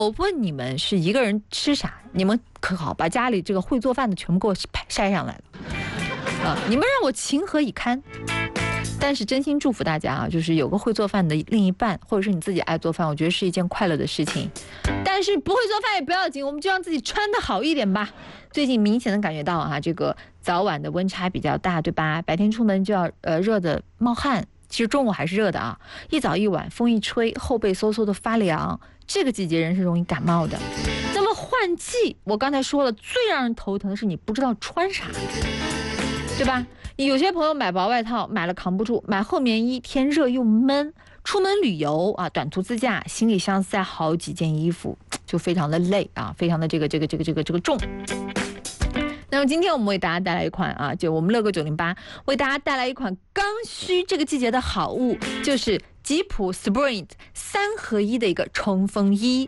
我问你们是一个人吃啥？你们可好把家里这个会做饭的全部给我筛上来了啊！你们让我情何以堪？但是真心祝福大家啊，就是有个会做饭的另一半，或者是你自己爱做饭，我觉得是一件快乐的事情。但是不会做饭也不要紧，我们就让自己穿得好一点吧。最近明显的感觉到啊，这个早晚的温差比较大，对吧？白天出门就要热的冒汗，其实中午还是热的啊。一早一晚风一吹，后背嗖嗖的发凉，这个季节人是容易感冒的。那么换季，我刚才说了，最让人头疼的是你不知道穿啥，对吧？有些朋友买薄外套买了扛不住，买厚棉衣天热又闷，出门旅游啊，短途自驾，行李箱塞好几件衣服，就非常的累啊，非常的这个重。那么今天我们为大家带来一款啊，就我们乐哥908为大家带来一款刚需这个季节的好物，就是吉普 Sprint 3合1的一个冲锋衣。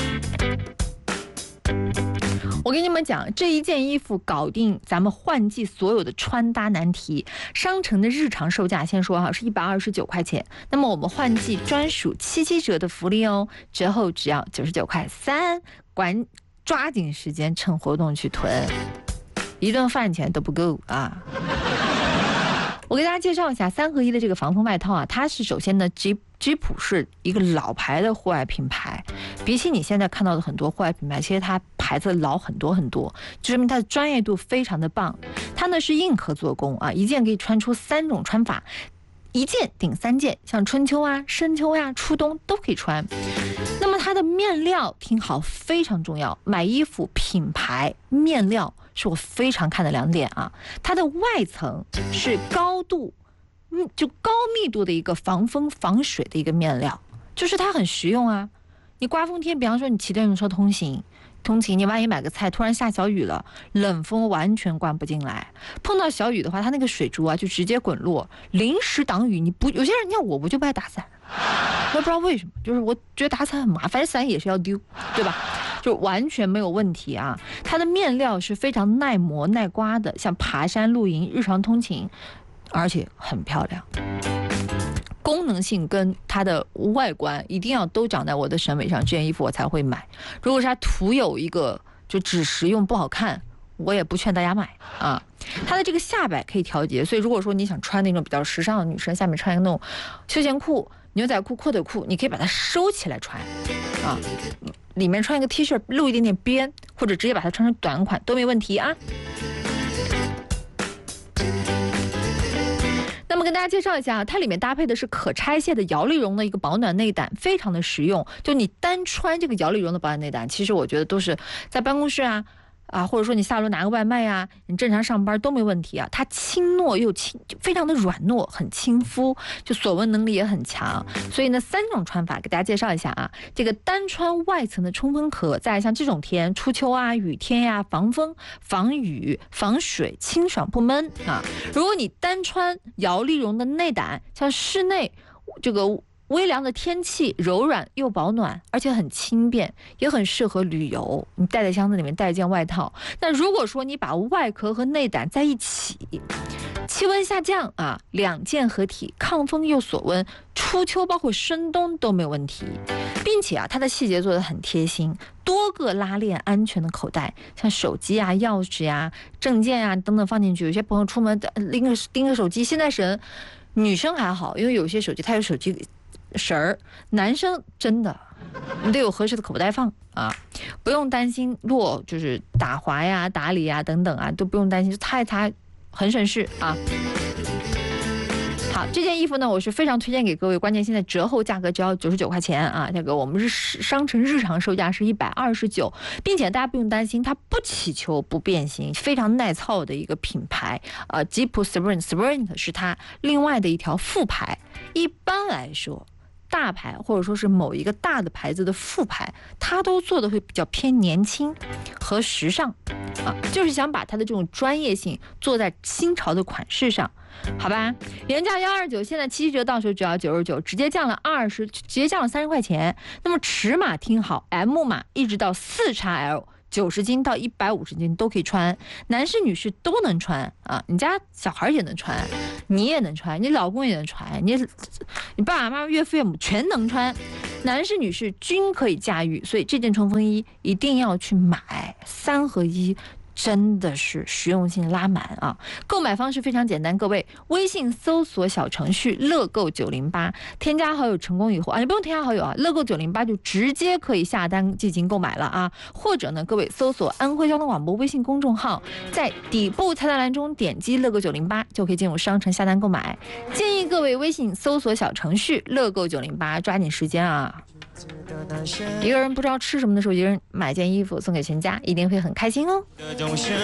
我跟你们讲，这一件衣服搞定咱们换季所有的穿搭难题。商城的日常售价先说哈，是129块钱。那么我们换季专属77折的福利哦，折后只要99块3，抓紧时间趁活动去囤，一顿饭钱都不够啊！我给大家介绍一下3合1的这个防风外套啊，它是首先呢，吉普是一个老牌的户外品牌，比起你现在看到的很多户外品牌，其实它牌子老很多很多，就说明它的专业度非常的棒。它呢是硬壳做工啊，一件可以穿出3种穿法，一件顶3件，像春秋啊、深秋呀、初冬都可以穿。那么它的面料听好非常重要，买衣服品牌面料是我非常看的2点啊。它的外层是高密度的一个防风防水的一个面料，就是它很实用啊。你刮风天，比方说你骑电动车通勤，你万一买个菜突然下小雨了，冷风完全灌不进来，碰到小雨的话，它那个水珠啊就直接滚落，临时挡雨。有些人像我就不爱打伞，我不知道为什么，就是我觉得打伞很麻烦，伞也是要丢，对吧？就完全没有问题啊。它的面料是非常耐磨耐刮的，像爬山露营日常通勤，而且很漂亮。功能性跟它的外观一定要都长在我的审美上，这件衣服我才会买。如果是它徒有一个就只实用不好看，我也不劝大家买啊。它的这个下摆可以调节，所以如果说你想穿那种比较时尚的女生，下面穿一个那种休闲裤、牛仔裤、阔腿裤，你可以把它收起来穿啊，里面穿一个 T 恤露一点点边，或者直接把它穿成短款都没问题啊。那么跟大家介绍一下，它里面搭配的是可拆卸的摇粒绒的一个保暖内胆，非常的实用。就你单穿这个摇粒绒的保暖内胆，其实我觉得都是在办公室或者说你下楼拿个外卖呀，你正常上班都没问题啊。它轻糯又轻，就非常的软糯，很亲肤，就锁温能力也很强。所以呢，3种穿法给大家介绍一下啊。这个单穿外层的冲锋壳，在像这种天，初秋啊、雨天呀，防风、防雨、防水，清爽不闷啊。如果你单穿摇粒绒的内胆，像室内这个微凉的天气，柔软又保暖，而且很轻便，也很适合旅游。你带在箱子里面带一件外套。那如果说你把外壳和内胆在一起，气温下降啊，2件合体，抗风又锁温，初秋包括深冬都没有问题。并且啊，它的细节做得很贴心，多个拉链安全的口袋，像手机啊、钥匙啊、证件啊等等放进去。有些朋友出门拎个手机，现在省，女生还好，因为有些手机它有手机绳儿，男生真的你得有合适的口袋放啊，不用担心落，就是打滑呀、打理呀等等啊，都不用担心，它很省事啊。好，这件衣服呢，我是非常推荐给各位，关键现在折后价格只要99块钱啊，这个我们商城日常售价是129，并且大家不用担心，它不起球不变形，非常耐操的一个品牌。吉普 Sprint 是它另外的一条副牌。一般来说，大牌或者说是某一个大的牌子的副牌，它都做的会比较偏年轻和时尚啊，就是想把它的这种专业性做在新潮的款式上，好吧？原价129，现在7折到手只要99，直接降了30块钱。那么尺码听好 ，M 码一直到4XL。90斤到150斤都可以穿，男士女士都能穿啊！你家小孩也能穿，你也能穿，你老公也能穿，你爸爸妈妈岳父岳母全能穿。 男士女士均可以驾驭，所以这件冲锋衣一定要去买，3合1。真的是实用性拉满啊！购买方式非常简单，各位微信搜索小程序乐购908，添加好友成功以后啊，你不用添加好友啊，乐购908就直接可以下单进行购买了啊。或者呢，各位搜索安徽交通广播微信公众号，在底部菜单栏中点击乐购908就可以进入商城下单购买。建议各位微信搜索小程序乐购908，抓紧时间啊！一个人不知道吃什么的时候，一个人买件衣服送给全家，一定会很开心哦。